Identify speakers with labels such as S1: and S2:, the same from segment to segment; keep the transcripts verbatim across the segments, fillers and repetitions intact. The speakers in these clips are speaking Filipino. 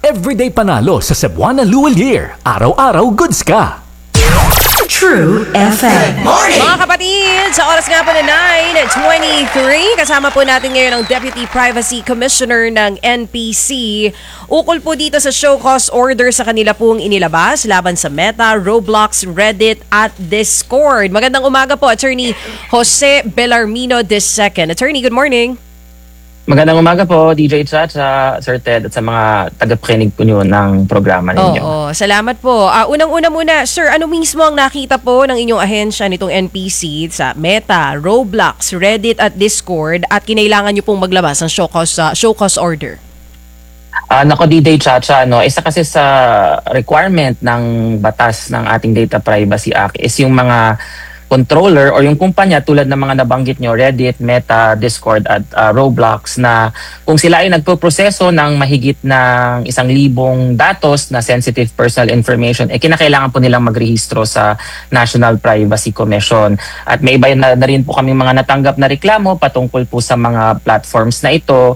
S1: Everyday panalo sa Cebuana Luwal Year. Araw-araw goods ka.
S2: True F M.
S3: Mga kapatid, sa oras nga po na nine twenty-three, kasama po natin ngayon ang Deputy Privacy Commissioner ng N P C. Ukol po dito sa show cause order sa kanila pong inilabas laban sa Meta, Roblox, Reddit at Discord. Magandang umaga po, Attorney Jose Bellarmino the second. Attorney, good morning.
S4: Magandang umaga po, D J Chacha, Sir Ted, at sa mga tagapakinig po nyo ng programa ninyo.
S3: Oo, salamat po. Uh, Unang-una muna, Sir, ano mismo ang nakita po ng inyong ahensya nitong N P C sa Meta, Roblox, Reddit at Discord at kinailangan nyo pong maglabas ng show cause, uh, show cause order?
S4: Uh, nako, D J Chacha, no, isa kasi sa requirement ng batas ng ating Data Privacy Act is yung mga controller or yung kumpanya tulad ng mga nabanggit nyo, Reddit, Meta, Discord at uh, Roblox, na kung sila ay nagpo-proseso ng mahigit ng isang libong datos na sensitive personal information, eh kinakailangan po nilang magrehistro sa National Privacy Commission. At may iba na, na rin po kami mga natanggap na reklamo patungkol po sa mga platforms na ito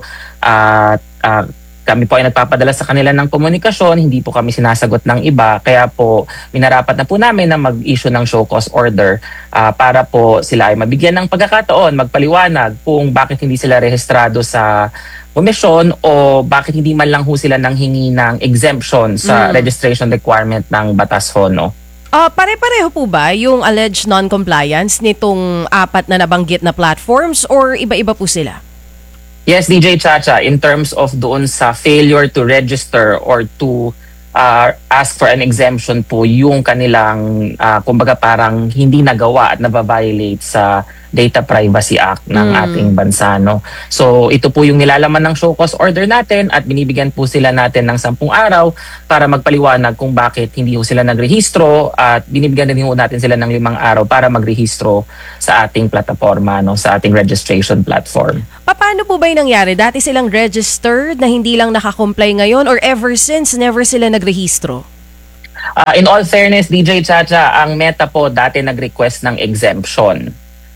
S4: at uh, uh, kami po ay nagpapadala sa kanila ng komunikasyon, hindi po kami sinasagot ng iba. Kaya po, minarapat na po namin na mag-issue ng show cause order uh, para po sila ay mabigyan ng pagkakataon, magpaliwanag kung bakit hindi sila rehistrado sa komisyon o bakit hindi man lang ho sila nang hingi ng exemption sa mm. registration requirement ng batas ho, no?
S3: Uh, pare-pareho po ba yung alleged non-compliance nitong apat na nabanggit na platforms or iba-iba po sila?
S4: Yes, D J Chacha, in terms of doon sa failure to register or to uh, ask for an exemption po yung kanilang, uh, kumbaga parang hindi nagawa at nababiolate sa Data Privacy Act ng mm. ating bansa, no? So ito po yung nilalaman ng show cause order natin at binibigyan po sila natin ng sampung araw para magpaliwanag kung bakit hindi ho sila nagrehistro at binibigyan din ho natin sila ng limang araw para magrehistro sa ating plataforma, no? Sa ating registration platform.
S3: Paano po ba yung nangyari? Dati silang registered na hindi lang nakakomply ngayon or ever since never sila nagrehistro?
S4: Uh, in all fairness, D J Chacha, ang Meta po dati nag-request ng exemption.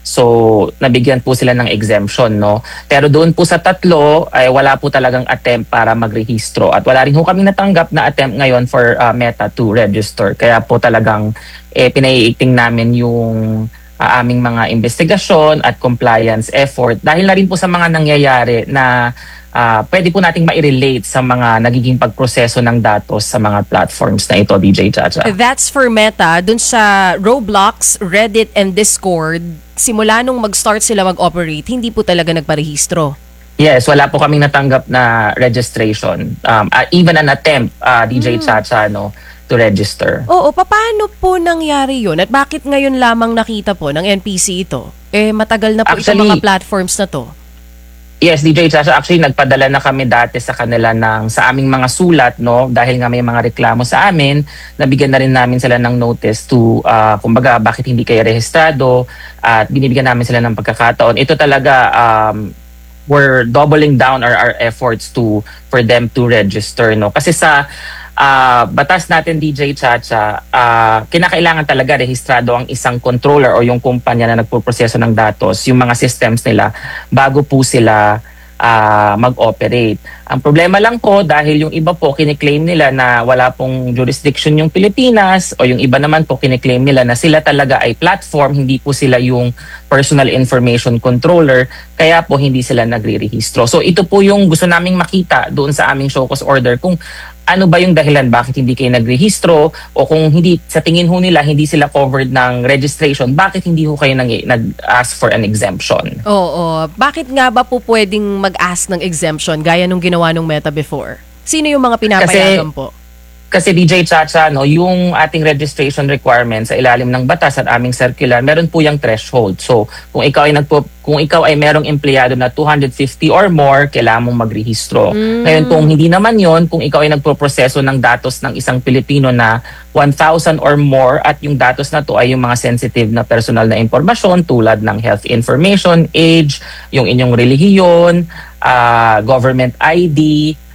S4: So, nabigyan po sila ng exemption, no? Pero doon po sa tatlo, ay wala po talagang attempt para magrehistro. At wala rin po kami natanggap na attempt ngayon for uh, Meta to register. Kaya po talagang eh, pinaiiting namin yung uh, aming mga investigasyon at compliance effort. Dahil na rin po sa mga nangyayari na Uh, pwede po nating ma-relate sa mga nagiging pagproseso ng datos sa mga platforms na ito, D J Chacha.
S3: That's for Meta. Dun sa Roblox, Reddit, and Discord, simula nung mag-start sila mag-operate, hindi po talaga nagparehistro. Yes,
S4: wala po kaming natanggap na registration. Um, uh, even an attempt, uh, D J hmm. Chacha, no, to register.
S3: Oo, paano po nangyari yun? At bakit ngayon lamang nakita po ng N P C ito? Eh, matagal na po
S4: Actually,
S3: itong mga platforms na to.
S4: Yes, D J Chacha, actually nagpadala na kami dati sa kanila ng sa aming mga sulat, no, dahil nga may mga reklamo sa amin, nabigyan na rin namin sila ng notice to uh, kumbaga bakit hindi kayo rehistrado at binibigyan namin sila ng pagkakataon. Ito talaga um, we're doubling down our, our efforts to for them to register, no. Kasi sa Uh, batas natin, D J Chacha, uh, kinakailangan talaga rehistrado ang isang controller o yung kumpanya na nagpuproseso ng datos, yung mga systems nila, bago po sila uh, mag-operate. Ang problema lang po, dahil yung iba po kiniklaim nila na wala pong jurisdiction yung Pilipinas o yung iba naman po kiniklaim nila na sila talaga ay platform, hindi po sila yung personal information controller, kaya po hindi sila nagre-rehistro. So ito po yung gusto naming makita doon sa aming show cause order, kung ano ba yung dahilan bakit hindi kayo nagrehistro o kung hindi sa tingin ho nila hindi sila covered ng registration, bakit hindi ho kayo nag-ask for an exemption?
S3: Oo, bakit nga ba po pwedeng mag-ask ng exemption gaya nung ginawa nung Meta before? Sino yung mga pinapayagan
S4: Kasi,
S3: po?
S4: Kasi D J Chacha, no, yung ating registration requirements sa ilalim ng batas at aming circular, meron po yung threshold. So, kung ikaw ay nagpo kung ikaw ay merong empleyado na two hundred fifty or more, kailangan mong magrehistro. Mm. Ngayon, kung hindi naman yon, kung ikaw ay nagpo-proseso ng datos ng isang Pilipino na one thousand or more at yung datos na to ay yung mga sensitive na personal na impormasyon tulad ng health information, age, yung inyong relihiyon, uh, government I D,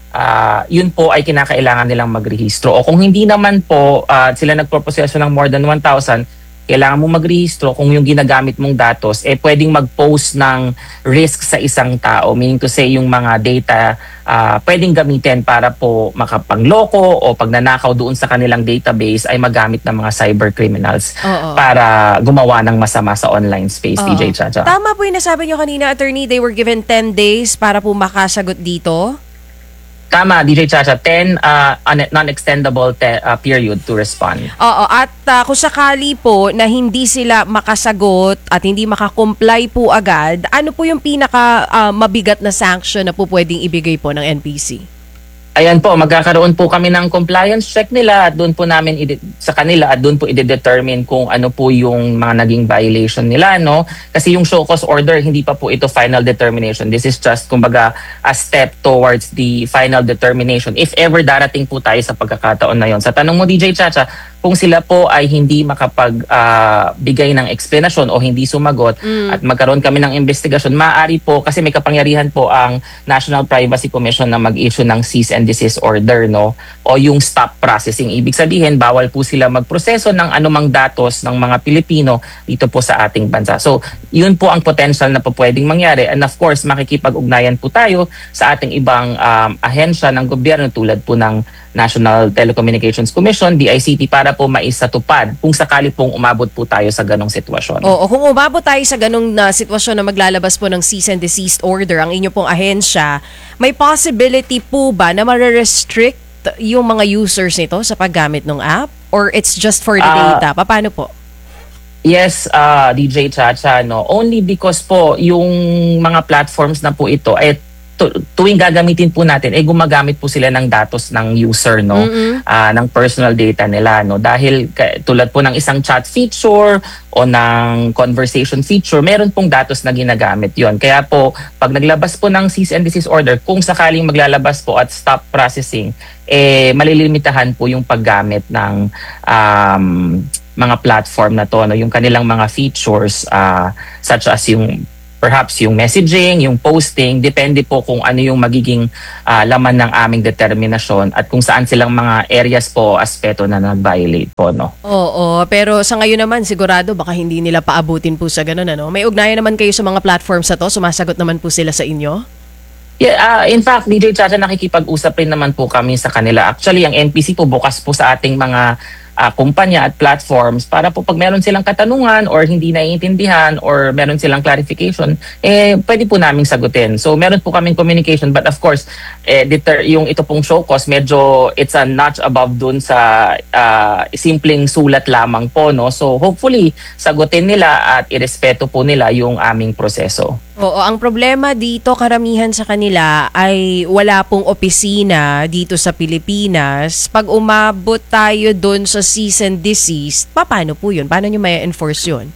S4: Uh, yun po ay kinakailangan nilang magrehistro. O kung hindi naman po uh, sila nagproproseso ng more than one thousand, kailangan mo magrehistro kung yung ginagamit mong datos eh pwedeng mag-pose ng risk sa isang tao. Meaning to say yung mga data uh, pwedeng gamitin para po makapangloko o pagnanakaw doon sa kanilang database ay magamit ng mga cyber criminals
S3: Oo.
S4: para gumawa ng masama sa online space, D J Chacha.
S3: Tama po yung nasabi nyo kanina, attorney, they were given ten days para po makasagot dito.
S4: Tama, D J Chacha, ten uh, un- non-extendable te- uh, period to respond.
S3: Oo, at uh, kung sakali po na hindi sila makasagot at hindi makakomply po agad, ano po yung pinaka uh, mabigat na sanction na po pwedeng ibigay po ng N P C?
S4: Ayan po, magkakaroon po kami ng compliance check nila at doon po namin ide- sa kanila at doon po i-determine kung ano po yung mga naging violation nila, no? Kasi yung show cause order, hindi pa po ito final determination. This is just, kumbaga, a step towards the final determination. If ever darating po tayo sa pagkakataon na yon. Sa tanong mo, D J Chacha, kung sila po ay hindi makapagbigay uh, ng explanation o hindi sumagot mm. at magkaroon kami ng investigasyon, maaari po, kasi may kapangyarihan po ang National Privacy Commission na mag-issue ng cease and desist order, no? O yung stop processing. Ibig sabihin, bawal po sila magproseso ng anumang datos ng mga Pilipino dito po sa ating bansa. So, yun po ang potential na po pwedeng mangyari. And of course, makikipag-ugnayan po tayo sa ating ibang um, ahensya ng gobyerno tulad po ng National Telecommunications Commission, D I C T, para po maisatupad kung sakali pong umabot po tayo sa ganong sitwasyon.
S3: Oo, kung umabot tayo sa ganong na sitwasyon na maglalabas po ng cease and desist order ang inyo pong ahensya, may possibility po ba na mare-restrict yung mga users nito sa paggamit ng app? Or it's just for the
S4: Uh,
S3: data? Paano po?
S4: Yes, uh, D J Chacha, no? Only because po yung mga platforms na po ito ay tu- tuwing gagamitin po natin eh gumagamit po sila ng datos ng user, no,
S3: Mm-hmm.
S4: uh, ng personal data nila, no, dahil ka- tulad po ng isang chat feature o ng conversation feature, meron pong datos na ginagamit yon. Kaya po pag naglabas po ng cease and desist order, kung sakaling maglalabas po at stop processing, eh malilimitahan po yung paggamit ng um, mga platform na to, no, yung kanilang mga features uh, such as yung perhaps yung messaging, yung posting, depende po kung ano yung magiging uh, laman ng aming determinasyon at kung saan silang mga areas po, aspeto na nag-violate po, no?
S3: Oo, pero sa ngayon naman, sigurado baka hindi nila paabutin po sa ganun, ano? May ugnayan naman kayo sa mga platforms na to? Sumasagot naman po sila sa inyo?
S4: Yeah, uh, in fact, D J Chacha, nakikipag-usap rin naman po kami sa kanila. Actually, ang N P C po bukas po sa ating mga uh, kumpanya at platforms para po pag meron silang katanungan or hindi naiintindihan or meron silang clarification, eh pwede po naming sagutin. So meron po kaming communication, but of course, eh, deter, yung ito pong show cause, medyo it's a notch above dun sa uh, simpleng sulat lamang po, no? So hopefully, sagutin nila at irespeto po nila yung aming proseso.
S3: Oo, ang problema dito karamihan sa kanila ay wala pong opisina dito sa Pilipinas. Pag umabot tayo doon sa cease and desist, paano po yun? Paano nyo may enforce yun?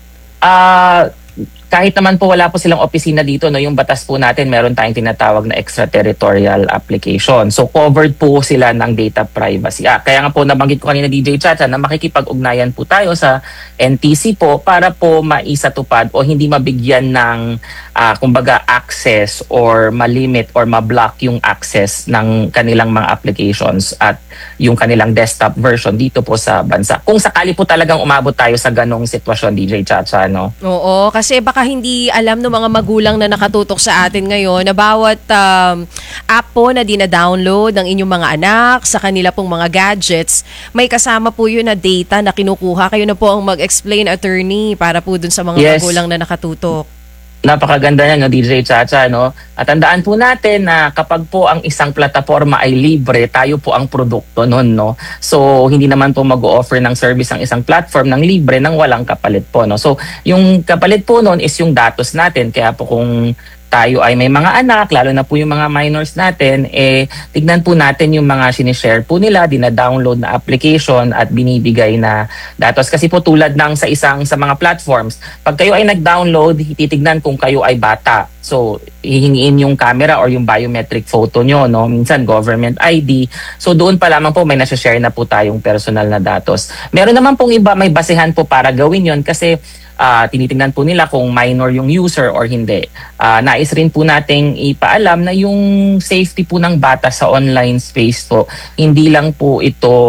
S4: Ah... Uh, kahit naman po wala po silang opisina dito, no, yung batas po natin, meron tayong tinatawag na extraterritorial application. So covered po sila ng data privacy. Ah, kaya nga po nabanggit ko kanina, D J Chacha, na makikipag-ugnayan po tayo sa N T C po para po maisatupad o hindi mabigyan ng ah, kumbaga access or malimit or ma-block yung access ng kanilang mga applications at yung kanilang desktop version dito po sa bansa. Kung sakali po talagang umabot tayo sa ganong sitwasyon, D J Chacha, no?
S3: Oo, kasi baka hindi alam ng mga magulang na nakatutok sa atin ngayon na bawat um, app po na dina-download ng inyong mga anak sa kanila pong mga gadgets, may kasama po yun na data na kinukuha. Kayo na po ang mag-explain, attorney, para po dun sa mga
S4: Yes.
S3: magulang na nakatutok.
S4: Napakaganda niya, no, D J Chacha, no? At tandaan po natin na kapag po ang isang plataforma ay libre, tayo po ang produkto nun, no? So, hindi naman po mag-o-offer ng service ang isang platform ng libre nang walang kapalit po, no? So, yung kapalit po nun is yung datos natin. Kaya po kung tayo ay may mga anak, lalo na po yung mga minors natin, eh, tignan po natin yung mga sinishare po nila, dina-download na application at binibigay na datos. Kasi po tulad ng sa isang sa mga platforms, pag kayo ay nag-download, titignan kung kayo ay bata. So, hihingiin yung camera or yung biometric photo nyo, no? Minsan, government I D. So, doon pa lamang po may nasa-share na po tayong personal na datos. Meron naman pong iba, may basehan po para gawin yon kasi Uh, tinitingnan po nila kung minor yung user or hindi. Uh, nais rin po nating ipaalam na yung safety po ng bata sa online space po, hindi lang po ito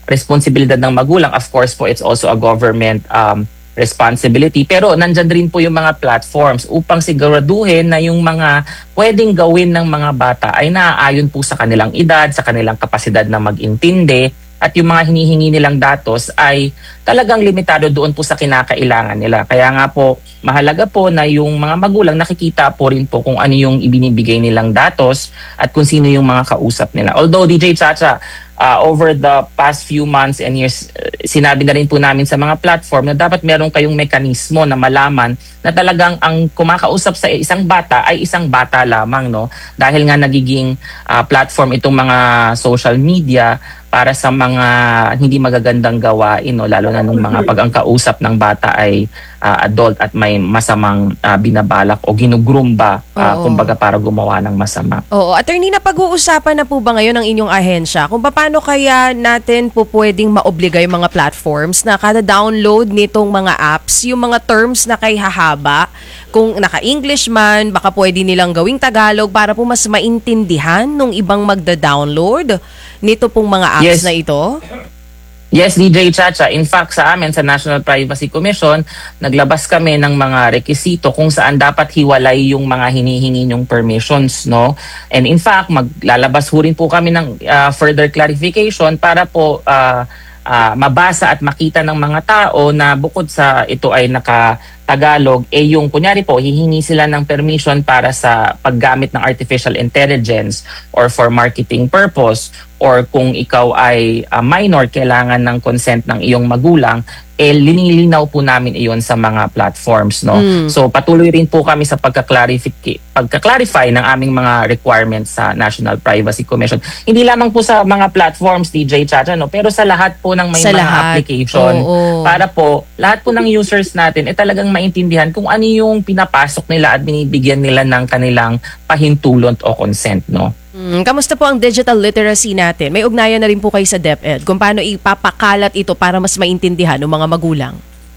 S4: responsibilidad ng magulang. Of course po, it's also a government um, responsibility. Pero nandyan rin po yung mga platforms upang siguraduhin na yung mga pwedeng gawin ng mga bata ay naaayon po sa kanilang edad, sa kanilang kapasidad na mag-intindi, at yung mga hinihingi nilang datos ay talagang limitado doon po sa kinakailangan nila. Kaya nga po, mahalaga po na yung mga magulang nakikita po rin po kung ano yung ibinibigay nilang datos at kung sino yung mga kausap nila. Although D J Chacha, uh, over the past few months and years, uh, sinabi na rin po namin sa mga platform na dapat meron kayong mekanismo na malaman na talagang ang kumakausap sa isang bata ay isang bata lamang, no? Dahil nga nagiging uh, platform itong mga social media para sa mga hindi magagandang gawain, no? Lalo na nung mga pag ang kausap ng bata ay uh, adult at may masamang uh, binabalak o ginugroom ba, uh, kumbaga para gumawa ng masama.
S3: Oo, attorney, na pag-uusapan na po ba ngayon ng inyong ahensya kung paano kaya natin po pwedeng maobliga yung mga platforms na kada download nitong mga apps, yung mga terms na kay hahaba, kung naka-English man, baka pwede nilang gawing Tagalog para po mas maintindihan nung ibang magda-download nito pong mga apps
S4: Yes.
S3: na ito?
S4: Yes, D J Chacha. In fact, sa amin, sa National Privacy Commission, naglabas kami ng mga rekisito kung saan dapat hiwalay yung mga hinihingi nyong permissions, no? And in fact, maglalabas ho rin po kami ng uh, further clarification para po uh, uh, mabasa at makita ng mga tao na bukod sa ito ay naka Tagalog, eh yung kunyari po, hihingi sila ng permission para sa paggamit ng artificial intelligence or for marketing purpose, or kung ikaw ay uh, minor, kailangan ng consent ng iyong magulang, eh linilinaw po namin iyon sa mga platforms, no?
S3: Mm.
S4: So patuloy rin po kami sa pagka-clarify, pagka-clarify ng aming mga requirements sa National Privacy Commission. Hindi lamang po sa mga platforms, D J Chacha, no? Pero sa lahat po ng may
S3: Sa
S4: mga
S3: lahat.
S4: application,
S3: Oo.
S4: para po lahat po ng users natin eh talagang maintindihan kung ano yung pinapasok nila at binibigyan nila ng kanilang pahintulot o consent, no?
S3: Mm, kamusta po ang digital literacy natin? May ugnayan na rin po kayo sa DepEd kung paano ipapakalat ito para mas maintindihan ng mga magulang.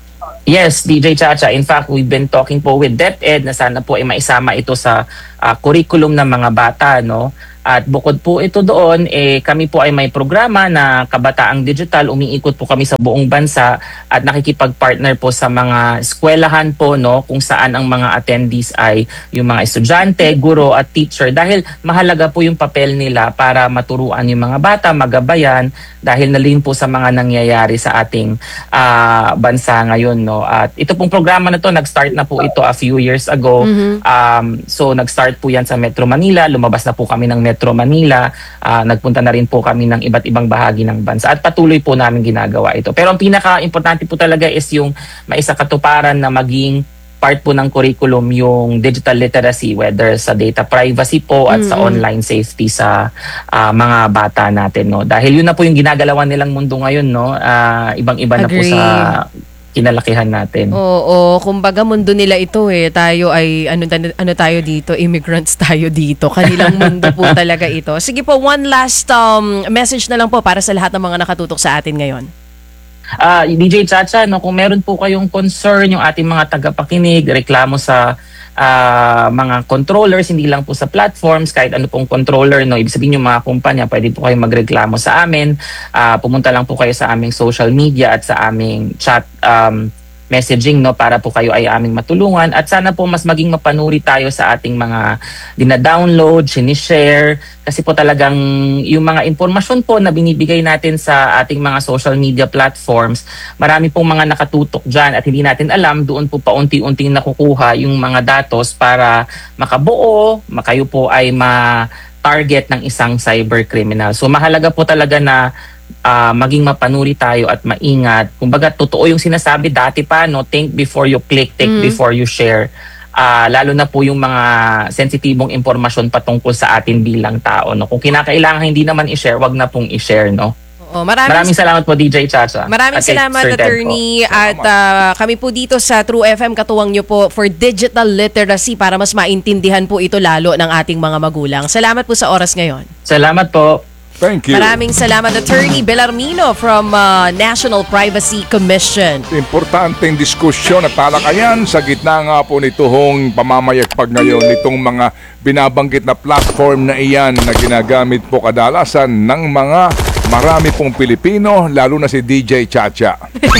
S4: Yes, D J Chacha. In fact, we've been talking po with DepEd na sana po ay maisama ito sa uh, curriculum ng mga bata, no? At bukod po ito doon, eh, kami po ay may programa na Kabataang Digital. Umiikot po kami sa buong bansa at nakikipag-partner po sa mga eskwelahan po, no, kung saan ang mga attendees ay yung mga estudyante, guro at teacher. Dahil mahalaga po yung papel nila para maturuan yung mga bata, magabayan, dahil na rin po sa mga nangyayari sa ating uh, bansa ngayon, no. At ito pong programa na to, nag-start na po ito a few years ago.
S3: Mm-hmm.
S4: Um, so nag-start po yan sa Metro Manila. Lumabas na po kami ng Metro Manila, uh, nagpunta na rin po kami ng iba't ibang bahagi ng bansa at patuloy po namin ginagawa ito. Pero ang pinaka-importante po talaga is yung maisakatuparan na maging part po ng curriculum yung digital literacy, whether sa data privacy po at mm-hmm. sa online safety sa uh, mga bata natin, no. Dahil yun na po yung ginagalawan nilang mundo ngayon, no. Uh, ibang-iba na po sa kinalakihan natin.
S3: Oo, kumbaga mundo nila ito eh. Tayo ay ano ano tayo dito, immigrants tayo dito. Kanilang mundo po talaga ito. Sige po, one last um, message na lang po para sa lahat ng mga nakatutok sa atin ngayon.
S4: Uh, D J Chacha, no, kung meron po kayong concern yung ating mga tagapakinig, reklamo sa uh, mga controllers, hindi lang po sa platforms, kahit ano pong controller, no, ibig sabihin yung mga kumpanya, pwede po kayong magreklamo sa amin. Uh, pumunta lang po kayo sa aming social media at sa aming chat um, messaging, no, para po kayo ay aming matulungan at sana po mas maging mapanuri tayo sa ating mga dina-download, sinishare, kasi po talagang yung mga impormasyon po na binibigay natin sa ating mga social media platforms, marami pong mga nakatutok dyan at hindi natin alam, doon po paunti-unting nakukuha yung mga datos para makabuo, makayo po ay ma-target ng isang cyber criminal. So mahalaga po talaga na Uh, maging mapanuri tayo at maingat. Kumbaga, totoo yung sinasabi dati pa, no? Think before you click, think
S3: Mm.
S4: before you share. Uh, lalo na po yung mga sensitibong impormasyon patungkol sa atin bilang tao, no? Kung kinakailangan hindi naman i-share, wag na pong i-share, no?
S3: Oo, maraming,
S4: maraming salamat po, D J Chacha.
S3: Maraming
S4: at kay
S3: salamat,
S4: Sir Ted
S3: attorney.
S4: po.
S3: At uh, kami po dito sa True F M, katuwang nyo po for digital literacy para mas maintindihan po ito lalo ng ating mga magulang. Salamat po sa oras ngayon.
S4: Salamat po.
S5: Thank you.
S3: Maraming salamat, Attorney Belarmino from uh, National Privacy Commission.
S5: Importanteng diskusyon at talakayan sa gitna nga po nitong pamamayagpag ngayon nitong mga binabanggit na platform na iyan na ginagamit po kadalasan ng mga Marami pong Pilipino, lalo na si D J Chacha.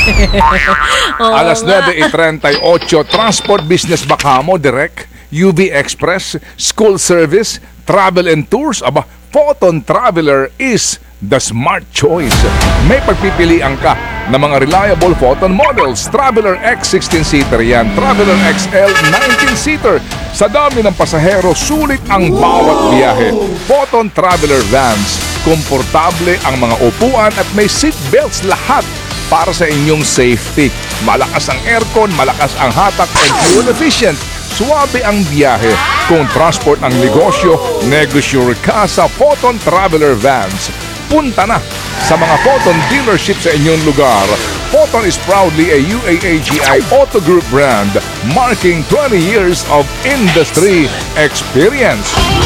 S5: Alas nine thirty-eight, Transport Business Bacamo, Direct, U V Express, School Service, Travel and Tours. Aba, Photon Traveler is the smart choice. May pagpipilian ka ng mga reliable Photon models. Traveler X sixteen-seater yan, Traveler X L nineteen-seater. Sa dami ng pasahero, sulit ang bawat biyahe. Photon Traveler Vans, komportable ang mga upuan at may seat belts lahat para sa inyong safety. Malakas ang aircon, malakas ang hatak and fuel efficient. Suwabe ang biyahe. Kung transport ang negosyo, negosyo ka sa Photon Traveler Vans. Punta na sa mga Photon dealership sa inyong lugar. Photon is proudly a U A A G I Auto Group brand, marking twenty years of industry experience.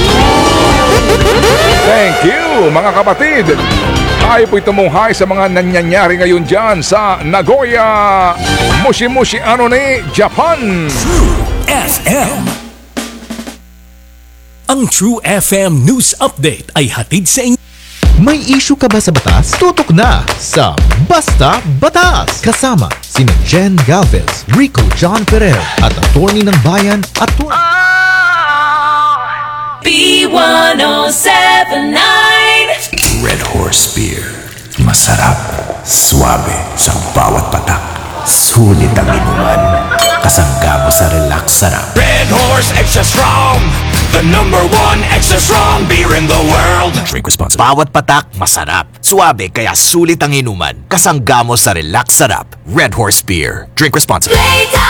S5: Thank you, mga kapatid. Tayo po'y tumunghay sa mga nangyayari ngayon dyan sa Nagoya, Mushi-Mushi ano ni Japan.
S1: F M. Ang True F M News Update ay hatid sa inyo.
S6: May issue ka ba sa batas? Tutok na sa Basta Batas! Kasama sina Jen Galvez, Rico John Ferrer at attorney ng bayan, attorney...
S2: B one oh seven nine.
S7: Red Horse Beer. Masarap, swabe sa bawat patak. Sulit ang inuman. Kasangga mo sa relax sarap. Red Horse Extra Strong. The number one extra strong beer in the world. Drink responsibly. Bawat patak, masarap. Suwabe, kaya sulit ang inuman. Kasangga mo sa relax sarap. Red Horse Beer. Drink responsibly.